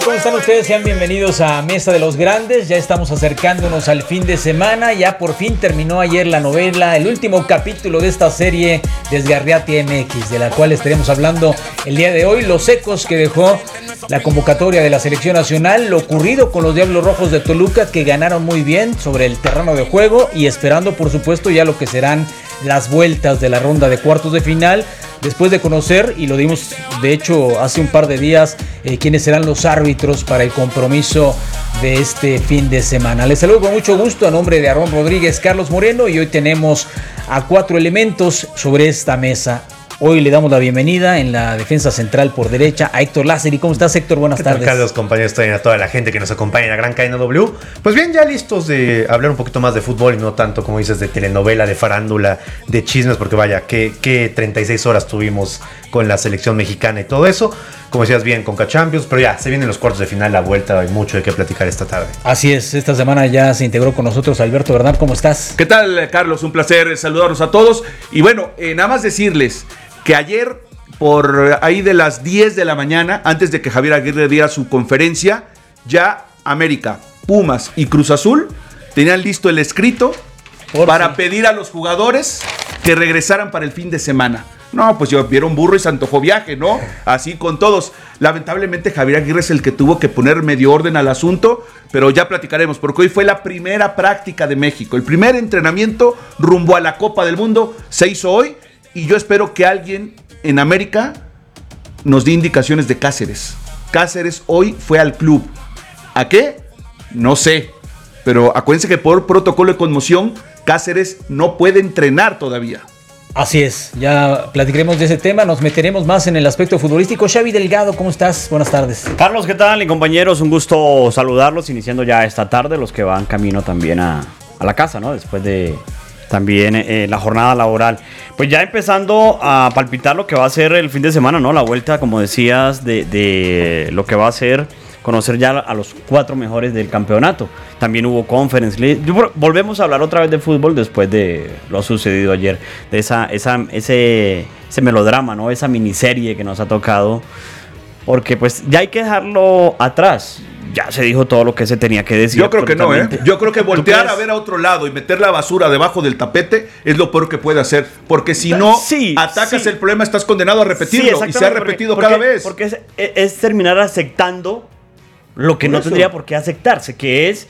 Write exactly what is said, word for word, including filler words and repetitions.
¿Cómo están ustedes? Sean bienvenidos a Mesa de los Grandes. Ya estamos acercándonos al fin de semana. Ya por fin terminó ayer la novela, el último capítulo de esta serie Desgarriate M X, de la cual estaremos hablando el día de hoy. Los ecos que dejó la convocatoria de la selección nacional, lo ocurrido con los Diablos Rojos de Toluca, que ganaron muy bien sobre el terreno de juego y esperando, por supuesto, ya lo que serán las vueltas de la ronda de cuartos de final. Después de conocer, y lo dimos de hecho hace un par de días, eh, quiénes serán los árbitros para el compromiso de este fin de semana. Les saludo con mucho gusto a nombre de Aarón Rodríguez, Carlos Moreno, y hoy tenemos a cuatro elementos sobre esta mesa. Hoy le damos la bienvenida en la defensa central por derecha a Héctor Lázari. ¿Cómo estás, Héctor? Buenas ¿Qué tal, tardes. Carlos, compañeros, a toda la gente que nos acompaña en la gran cadena W. Pues bien, ya listos de hablar un poquito más de fútbol y no tanto, como dices, de telenovela, de farándula, de chismes, porque vaya, qué, qué treinta y seis horas tuvimos con la selección mexicana y todo eso. Como decías bien, Conca Champions, pero ya, se vienen los cuartos de final, la vuelta, hay mucho de qué platicar esta tarde. Así es, esta semana ya se integró con nosotros Alberto Bernal. ¿Cómo estás? ¿Qué tal, Carlos? Un placer saludarlos a todos. Y bueno, eh, nada más decirles que ayer, por ahí de las diez de la mañana, antes de que Javier Aguirre diera su conferencia, ya América, Pumas y Cruz Azul tenían listo el escrito por para sí. pedir a los jugadores que regresaran para el fin de semana. No, pues yo vieron burro y se antojó viaje, ¿no? Así con todos. Lamentablemente Javier Aguirre es el que tuvo que poner medio orden al asunto, pero ya platicaremos, porque hoy fue la primera práctica de México. El primer entrenamiento rumbo a la Copa del Mundo se hizo hoy, y yo espero que alguien en América nos dé indicaciones de Cáceres. Cáceres hoy fue al club. ¿A qué? No sé. Pero acuérdense que por protocolo de conmoción, Cáceres no puede entrenar todavía. Así es, ya platicaremos de ese tema, nos meteremos más en el aspecto futbolístico. Xavi Delgado, ¿cómo estás? Buenas tardes. Carlos, ¿qué tal? Y compañeros, un gusto saludarlos, iniciando ya esta tarde, los que van camino también a, a la casa, ¿no? Después de también eh, la jornada laboral. Pues ya empezando a palpitar lo que va a ser el fin de semana, ¿no? La vuelta, como decías, de, de lo que va a ser conocer ya a los cuatro mejores del campeonato. También hubo Conference League. Volvemos a hablar otra vez de fútbol después de lo sucedido ayer, de esa, esa, ese, ese melodrama, ¿no? Esa miniserie que nos ha tocado, porque pues ya hay que dejarlo atrás. Ya se dijo todo lo que se tenía que decir. Yo creo que no, ¿eh? Yo creo que voltear a ver a otro lado y meter la basura debajo del tapete es lo peor que puede hacer. Porque si no sí, atacas sí. el problema, estás condenado a repetirlo. Sí, y se ha repetido porque, cada porque, vez. Porque es, es terminar aceptando lo que por no eso. tendría por qué aceptarse, que es